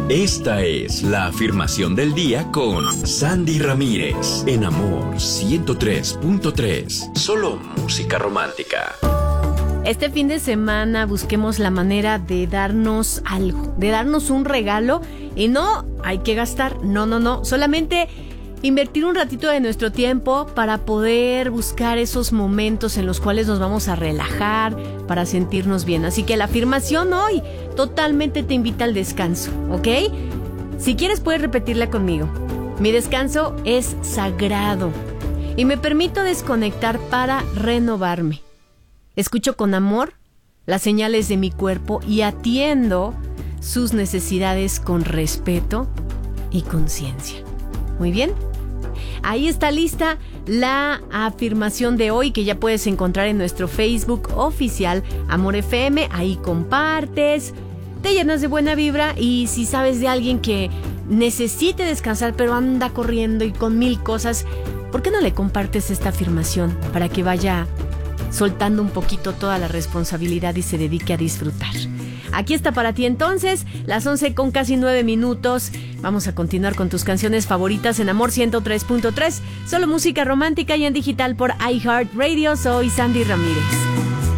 Esta es la afirmación del día con Sandy Ramírez en Amor 103.3. Solo música romántica. Este fin de semana busquemos la manera de darnos algo, de darnos un regalo, y no hay que gastar, no, solamente invertir un ratito de nuestro tiempo para poder buscar esos momentos en los cuales nos vamos a relajar, para sentirnos bien. Así que la afirmación hoy totalmente te invita al descanso, ¿ok? Si quieres puedes repetirla conmigo. Mi descanso es sagrado y me permito desconectar para renovarme. Escucho con amor las señales de mi cuerpo y atiendo sus necesidades con respeto y conciencia. Muy bien. Ahí está lista la afirmación de hoy, que ya puedes encontrar en nuestro Facebook oficial Amor FM. Ahí compartes, te llenas de buena vibra, y si sabes de alguien que necesite descansar pero anda corriendo y con 1000 cosas, ¿por qué no le compartes esta afirmación para que vaya soltando un poquito toda la responsabilidad y se dedique a disfrutar? Aquí está para ti entonces, las 11 con casi 9 minutos. Vamos a continuar con tus canciones favoritas en Amor 103.3. Solo música romántica y en digital por iHeartRadio. Soy Sandy Ramírez.